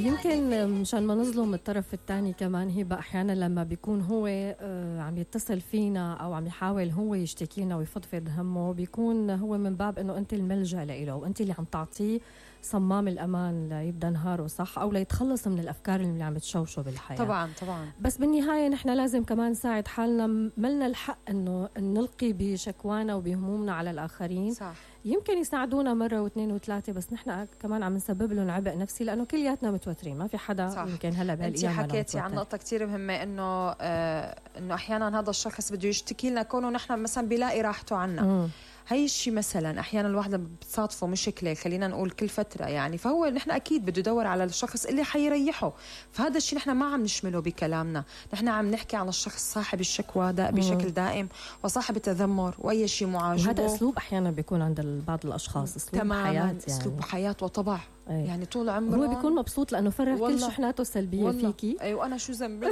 يمكن مشان ما نظلم الطرف الثاني كمان هبة، أحيانا لما بيكون هو عم يتصل فينا أو عم يحاول هو يشتكينا ويفضفض همه، بيكون هو من باب أنه أنت الملجأ له وأنت اللي عم تعطيه صمام الأمان ليبدأ نهاره صح، أو ليتخلص من الأفكار اللي عم تشوشه بالحياة. طبعا طبعا. بس بالنهاية نحن لازم كمان نساعد حالنا، ملنا الحق أنه نلقي بشكوانا وبهمومنا على الآخرين. صح. يمكن يساعدونا مرة واثنين وثلاثة، بس نحن كمان عم نسبب لهم عبء نفسي، لأنه كلياتنا متوترين، ما في حدا صح. يمكن هلا بهالأيام انت حكيتي عن نقطة كتير مهمة، إنه أحيانا هذا الشخص بده يشتكي لنا كونه نحن مثلا بيلاقي راحته عنا. هاي الشيء مثلا احيانا الواحدة بتصادفه مشكله، خلينا نقول كل فتره يعني، فهو نحن اكيد بده يدور على الشخص اللي حيريحه. فهذا الشيء نحن ما عم نشمله بكلامنا، نحن عم نحكي عن الشخص صاحب الشكوى بشكل دائم وصاحب التذمر واي شيء معاجبه. وهذا اسلوب احيانا بيكون عند بعض الاشخاص اسلوب تماماً حياه، يعني اسلوب حياه وطبع. يعني طول عمره هو بيكون مبسوط لانه فرغ كل شحناته السلبيه فيكي. ايوه انا شو ذنبي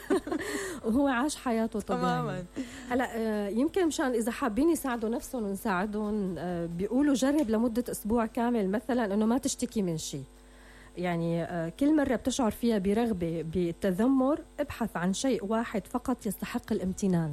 وهو عاش حياته طبيعي تماما. هلا يمكن مشان اذا حابين يساعدوا نفسهم ونساعدهم، بيقولوا جرب لمده اسبوع كامل مثلا انه ما تشتكي من شيء. يعني كل مرة بتشعر فيها برغبة بالتذمر ابحث عن شيء واحد فقط يستحق الامتنان.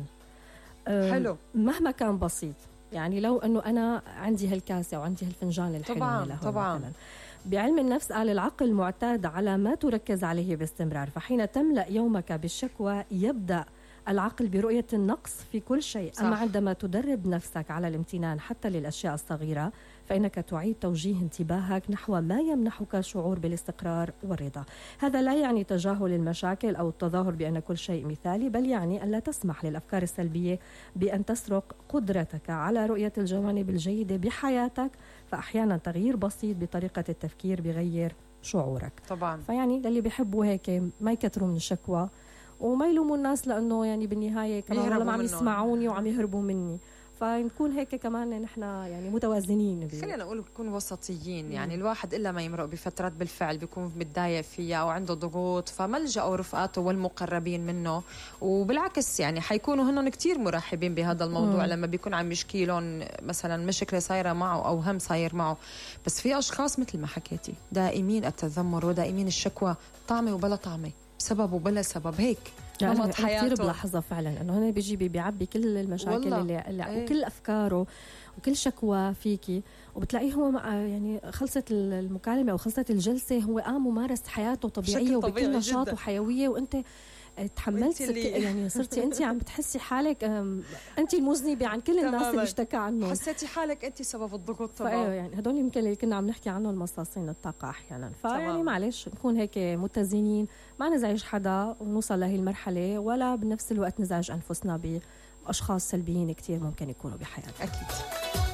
حلو. مهما كان بسيط، يعني لو أنه أنا عندي هالكاسة وعندي هالفنجان الحلو طبعا طبعا مثلا. بعلم النفس قال العقل معتاد على ما تركز عليه باستمرار، فحين تملأ يومك بالشكوى يبدأ العقل برؤية النقص في كل شيء. صح. أما عندما تدرب نفسك على الامتنان حتى للأشياء الصغيرة فإنك تعيد توجيه انتباهك نحو ما يمنحك شعور بالاستقرار والرضا. هذا لا يعني تجاهل المشاكل أو التظاهر بأن كل شيء مثالي، بل يعني أن لا تسمح للأفكار السلبية بأن تسرق قدرتك على رؤية الجوانب الجيدة بحياتك. فأحيانا تغيير بسيط بطريقة التفكير بغير شعورك. طبعا. فيعني للي بيحبوا هيك ما يكتروا من الشكوى وما يلوموا الناس، لأنه يعني بالنهاية كمان والله ما عم يسمعوني وعم يهربوا مني. فنكون هيك كمان نحن يعني متوازنين، خلينا نقول نكون وسطيين. يعني الواحد إلا ما يمرق بفترات بالفعل بيكون متضايق فيها أو عنده ضغوط، فملجأوا رفقاته والمقربين منه، وبالعكس يعني حيكونوا هنن كتير مرحبين بهذا الموضوع لما بيكون عم يشكي لهم مثلا مشكلة صايرة معه أو هم صاير معه. بس في أشخاص مثل ما حكيتي دائمين التذمر ودائمين الشكوى، طعمة وبلا طعمة، سبب وبلا سبب، هيك يعني كثير بلاحظها فعلا انه هنا بيجي بيعبي كل المشاكل اللي وكل افكاره وكل شكوى فيكي، وبتلاقيه هو يعني خلصت المكالمه او خلصت الجلسه هو قام ومارس حياته طبيعيه وبكل نشاط وحيويه، وانت تحملت يعني صرتي انت عم بتحسي حالك انت المذنبه عن كل الناس اللي اشتكى عنه، حسيتي حالك انت سبب الضغوط تبعه. يعني هدول يمكن اللي كنا عم نحكي عنهم مصاصين الطاقه احيانا. فيعني معلش نكون هيك متزنين، ما نزعج حدا ونوصل لهي المرحله، ولا بنفس الوقت نزعج انفسنا باشخاص سلبيين كتير ممكن يكونوا بحياتنا. اكيد.